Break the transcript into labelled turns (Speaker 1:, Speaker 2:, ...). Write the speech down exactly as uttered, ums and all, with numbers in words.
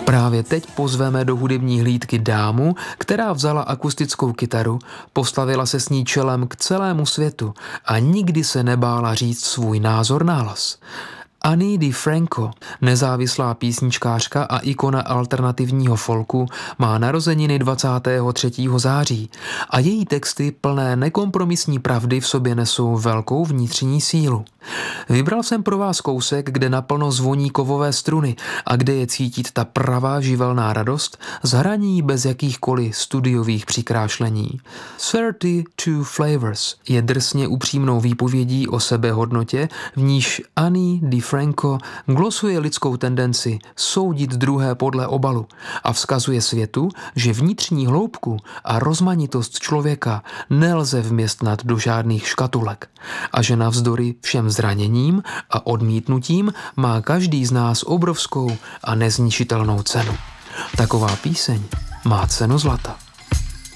Speaker 1: Právě teď pozveme do hudební hlídky dámu, která vzala akustickou kytaru, postavila se s ní čelem k celému světu a nikdy se nebála říct svůj názor nahlas. Ani DiFranco, nezávislá písničkářka a ikona alternativního folku, má narozeniny dvacátého třetího září a její texty plné nekompromisní pravdy v sobě nesou velkou vnitřní sílu. Vybral jsem pro vás kousek, kde naplno zvoní kovové struny a kde je cítit ta pravá živelná radost z hraní bez jakýchkoliv studiových přikrášlení. Thirty Two Flavors je drsně upřímnou výpovědí o sebehodnotě, v níž Ani DiFranco glosuje lidskou tendenci soudit druhé podle obalu a vzkazuje světu, že vnitřní hloubku a rozmanitost člověka nelze vměstnat do žádných škatulek a že navzdory všem zraněním a odmítnutím má každý z nás obrovskou a nezničitelnou cenu. Taková píseň má cenu zlata.